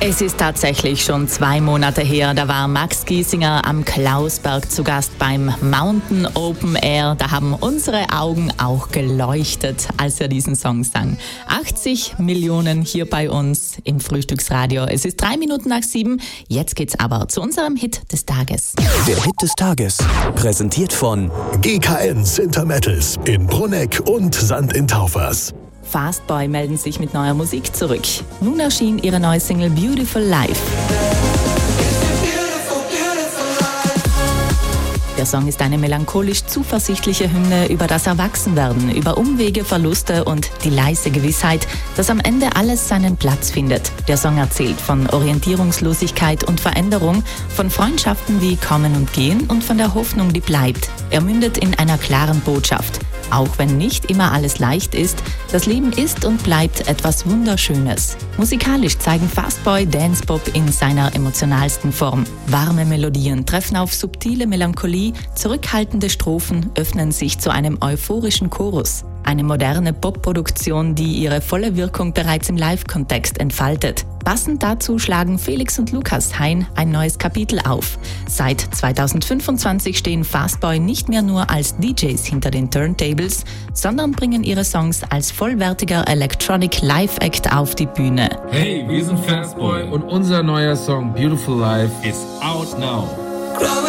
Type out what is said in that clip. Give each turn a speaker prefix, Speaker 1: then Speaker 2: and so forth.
Speaker 1: Es ist tatsächlich schon 2 Monate her, da war Max Giesinger am Klausberg zu Gast beim Mountain Open Air. Da haben unsere Augen auch geleuchtet, als er diesen Song sang. 80 Millionen hier bei uns im Frühstücksradio. Es ist 3 Minuten nach 7. Jetzt geht's aber zu unserem Hit des Tages.
Speaker 2: Der Hit des Tages, präsentiert von
Speaker 3: GKN Sintermettels in Brunegg und Sand in Taufers.
Speaker 1: Fastboy melden sich mit neuer Musik zurück. Nun erschien ihre neue Single Beautiful Life. Der Song ist eine melancholisch zuversichtliche Hymne über das Erwachsenwerden, über Umwege, Verluste und die leise Gewissheit, dass am Ende alles seinen Platz findet. Der Song erzählt von Orientierungslosigkeit und Veränderung, von Freundschaften, die kommen und gehen und von der Hoffnung, die bleibt. Er mündet in einer klaren Botschaft. Auch wenn nicht immer alles leicht ist, das Leben ist und bleibt etwas Wunderschönes. Musikalisch zeigen Fastboy Dance-Pop in seiner emotionalsten Form. Warme Melodien treffen auf subtile Melancholie, zurückhaltende Strophen öffnen sich zu einem euphorischen Chorus. Eine moderne Pop-Produktion, die ihre volle Wirkung bereits im Live-Kontext entfaltet. Passend dazu schlagen Felix und Lukas Hein ein neues Kapitel auf. Seit 2025 stehen Fastboy nicht mehr nur als DJs hinter den Turntables, sondern bringen ihre Songs als vollwertiger Electronic Live-Act auf die Bühne.
Speaker 4: Hey, wir sind Fastboy und unser neuer Song Beautiful Life
Speaker 5: is out now.